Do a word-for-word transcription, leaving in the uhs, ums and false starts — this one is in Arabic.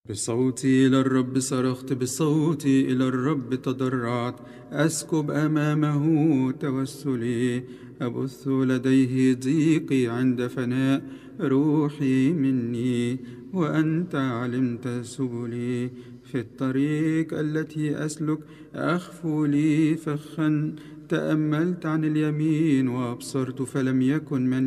بصوتي إلى الرب صرخت، بصوتي إلى الرب تضرعت، أسكب أمامه توسلي، أبث لديه ضيقي عند فناء روحي مني، وأنت علمت سبلي. في الطريق التي أسلك أخفو لي فخا، تأملت عن اليمين وأبصرت فلم يكن من